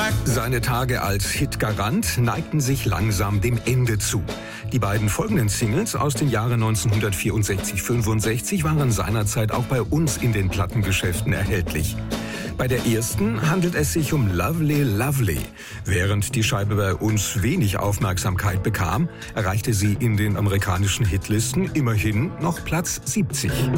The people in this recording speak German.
Seine Tage als Hitgarant neigten sich langsam dem Ende zu. Die beiden folgenden Singles aus den Jahren 1964-65 waren seinerzeit auch bei uns in den Plattengeschäften erhältlich. Bei der ersten handelt es sich um Lovely Lovely. Während die Scheibe bei uns wenig Aufmerksamkeit bekam, erreichte sie in den amerikanischen Hitlisten immerhin noch Platz 70.